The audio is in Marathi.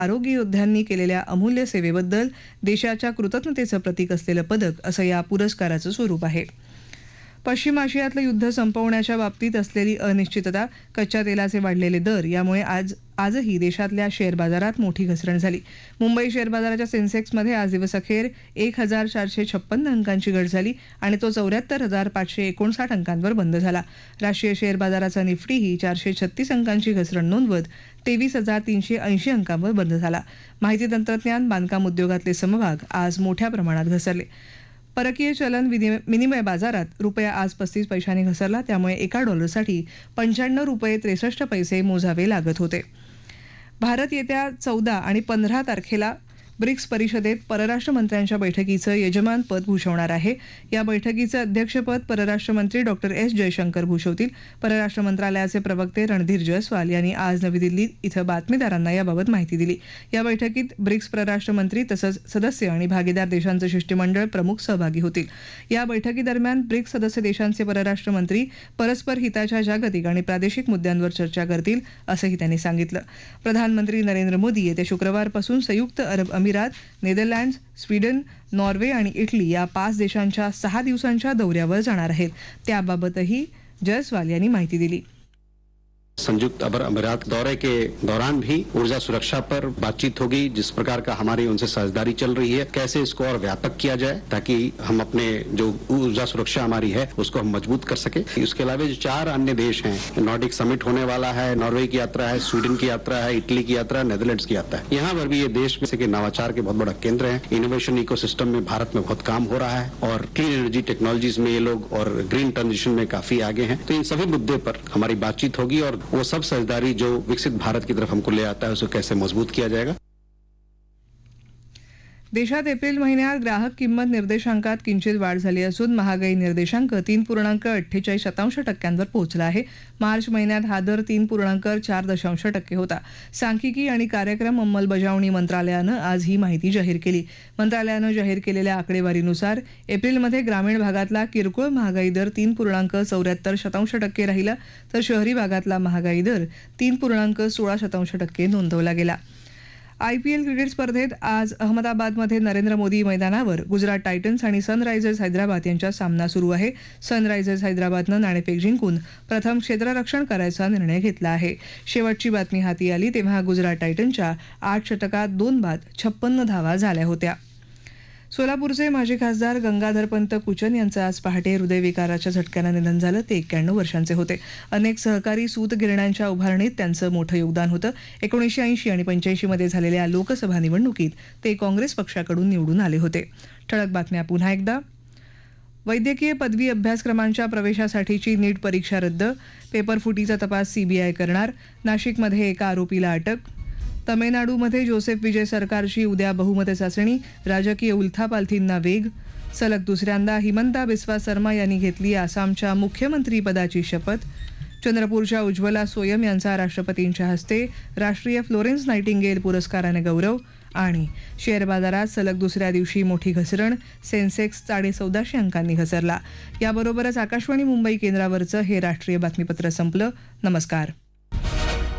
आरोग्य योद्ध्यांनी केलेल्या अमूल्य सेवेबद्दल देशाच्या कृतज्ञतेचं प्रतीक असलेलं पदक असं या पुरस्काराचं स्वरूप आहे. पश्चिम आशियातलं युद्ध संपवण्याच्या बाबतीत असलेली अनिश्चितता, कच्च्या तेलाचे वाढलेले दर यामुळे आजही देशातल्या शेअर बाजारात मोठी घसरण झाली. मुंबई शेअर बाजाराच्या सेन्सेक्समध्ये आज दिवसअखेर 1456 अंकांची घट झाली आणि तो 74,559 अंकांवर बंद झाला. राष्ट्रीय शेअर बाजाराचा निफ्टीही 436 अंकांची घसरण नोंदवत 23,380 अंकांवर बंद झाला. माहिती तंत्रज्ञान, बांधकाम उद्योगातले समभाग आज मोठ्या प्रमाणात घसरले. परकीय चलन विनिमय बाजारात रुपया आज 35 पैशांनी घसरला, त्यामुळे एका डॉलरसाठी 95 रुपये 63 पैसे मोजावे लागत होते. भारत येत्या 14 आणि 15 तारखेला ब्रिक्स परिषदेत परराष्ट्र मंत्र्यांच्या बैठकीचं यजमानपद भूषवणार आहे. या बैठकीचं अध्यक्षपद परराष्ट्र मंत्री डॉक्टर एस जयशंकर भूषवतील. परराष्ट्र मंत्रालयाचे प्रवक्ते रणधीर जयस्वाल यांनी आज नवी दिल्लीत इथं बातमीदारांना याबाबत माहिती दिली. या बैठकीत ब्रिक्स परराष्ट्र मंत्री तसंच सदस्य आणि भागीदार देशांचं शिष्टमंडळ प्रमुख सहभागी होतील. या बैठकीदरम्यान ब्रिक्स सदस्य देशांचे परराष्ट्र मंत्री परस्पर हिताच्या जागतिक आणि प्रादेशिक मुद्द्यांवर चर्चा करतील, असंही त्यांनी सांगितलं. प्रधानमंत्री नरेंद्र मोदी येत्या शुक्रवारपासून संयुक्त अरब अमिरात, नेदरलँड्स, स्वीडन, नॉर्वे आणि इटली या 5 देशांच्या 6 दिवसांच्या दौऱ्यावर जाणार आहेत. त्याबाबतही जयस्वाल यांनी माहिती दिली. संयुक्त अरब अमीरात दौरे के दौरान भी ऊर्जा सुरक्षा पर बातचीत होगी. जिस प्रकार का हमारी उनसे साझेदारी चल रही है, कैसे इसको और व्यापक किया जाए ताकि हम अपने जो ऊर्जा सुरक्षा हमारी है उसको हम मजबूत कर सके. इसके अलावा जो 4 अन्य देश हैं, नॉर्डिक समिट होने वाला है, नॉर्वे की यात्रा है, स्वीडन की यात्रा है, इटली की यात्रा, नेदरलैंड्स की यात्रा है. यहाँ पर भी ये देश में से के नवाचार के बहुत बड़ा केंद्र है. इनोवेशन इकोसिस्टम में भारत में बहुत काम हो रहा है और क्लीन एनर्जी टेक्नोलॉजीज में ये लोग और ग्रीन ट्रांजिशन में काफी आगे हैं. तो इन सभी मुद्दे पर हमारी बातचीत होगी और वो सब साझेदारी जो विकसित भारत की तरफ हमको ले आता है उसको कैसे मजबूत किया जाएगा. देशात एप्रिल महिन्यात ग्राहक किंमत निर्देशांकात किंचित वाढ झाली असून महागाई निर्देशांक 3.48% पोहोचला आहे. मार्च महिन्यात हा दर 3.4% होता. सांख्यिकी आणि कार्यक्रम अंमलबजावणी मंत्रालयानं आज ही माहिती जाहीर केली. मंत्रालयानं जाहीर केलेल्या आकडेवारीनुसार एप्रिलमध्ये ग्रामीण भागातला किरकोळ महागाई दर 3.74% राहिला, तर शहरी भागातला महागाई दर 3.16% नोंदवला गेला. IPL क्रिकेट स्पर्धेत आज अहमदाबादमध्ये नरेंद्र मोदी मैदानावर गुजरात टायटन्स आणि सनरायझर्स हैदराबाद यांच्यात सामना सुरू आहे. सनरायझर्स हैदराबादनं नाणेफेक जिंकून प्रथम क्षेत्ररक्षण करायचा निर्णय घेतला आहे. शेवटची बातमी हाती आली तेव्हा गुजरात टायटन्सच्या 8 षटकात 2 बाद 56 धावा झाल्या होत्या. सोलापूरचे माजी खासदार गंगाधरपंत कुचन यांचं आज पहाटे हृदयविकाराच्या झटक्यानं निधन झालं. ते 91 वर्षांचे होते. अनेक सहकारी सूत गिरण्यांच्या उभारणीत त्यांचं मोठं योगदान होतं. 1980 आणि 85 मध्ये झालेल्या लोकसभा निवडणुकीत ते काँग्रेस पक्षाकडून निवडून आले होते. ठळक बातम्या पुन्हा एकदा. वैद्यकीय पदवी अभ्यासक्रमांच्या प्रवेशासाठीची नीट परीक्षा रद्द. पेपरफुटीचा तपास CBI करणार. नाशिकमध्ये एका आरोपीला अटक. तमिळनाडूमध्ये जोसेफ विजय सरकारची उद्या बहुमत चाचणी. राजकीय उलथापालथींना वेग. सलग दुसऱ्यांदा हिमंता बिस्वा शर्मा यांनी घेतली आसामच्या मुख्यमंत्रीपदाची शपथ. चंद्रपूरच्या उज्ज्वला सोयम यांचा राष्ट्रपतींच्या हस्ते राष्ट्रीय फ्लोरेन्स नायटिंगेल पुरस्काराने गौरव. आणि शेअर बाजारात सलग दुसऱ्या दिवशी मोठी घसरण. सेन्सेक्स 1450 अंकांनी घसरला. याबरोबरच आकाशवाणी मुंबई केंद्रावरचं हे राष्ट्रीय बातमीपत्र संपलं. नमस्कार.